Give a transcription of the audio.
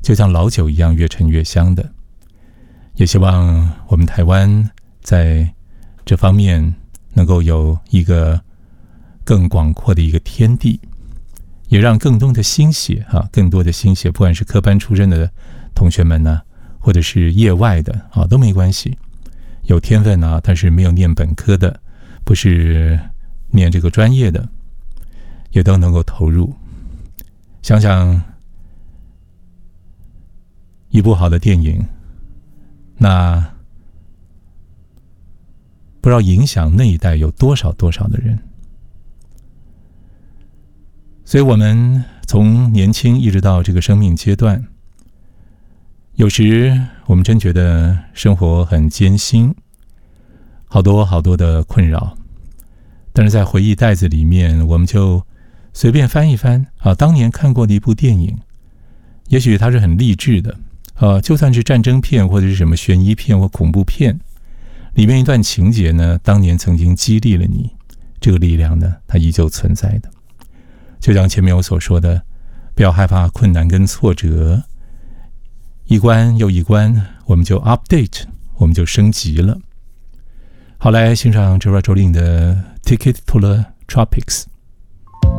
就像老酒一样越陈越香的。也希望我们台湾在这方面能够有一个更广阔的一个天地，也让更多的新血更多的新血，不管是科班出身的同学们呢，或者是业外的都没关系，有天分但是没有念本科的，不是念这个专业的，也都能够投入。想想一部好的电影，那不知道影响那一代有多少的人。所以我们从年轻一直到这个生命阶段，有时我们真觉得生活很艰辛，好多的困扰，但是在回忆袋子里面，我们就随便翻一翻当年看过的一部电影，也许它是很励志的就算是战争片或者是什么悬疑片或恐怖片，里面一段情节呢，当年曾经激励了你，这个力量呢，它依旧存在的。就像前面我所说的，不要害怕困难跟挫折，一关又一关，我们就 update， 我们就升级了。好，来欣赏 Gerard Joling 的 Ticket to the Tropics。